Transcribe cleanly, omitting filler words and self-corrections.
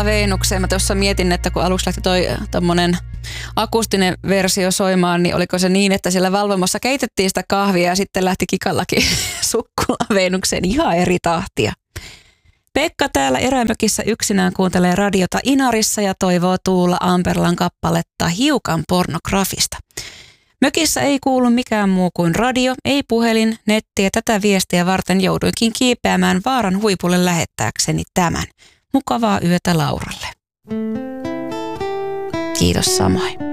Sukkula Veenukseen. Mä tuossa mietin, että kun aluksi lähti toi tommonen akustinen versio soimaan, niin oliko se niin, että siellä valvomossa keitettiin sitä kahvia ja sitten lähti kikallakin Sukkula Veenukseen ihan eri tahtia. Pekka täällä erämökissä yksinään kuuntelee radiota Inarissa ja toivoo Tuula Amperlan kappaletta Hiukan pornografista. Mökissä ei kuulu mikään muu kuin radio, ei puhelin, netti ja tätä viestiä varten jouduinkin kiipeämään vaaran huipulle lähettääkseni tämän. Mukavaa yötä Lauralle. Kiitos samoin.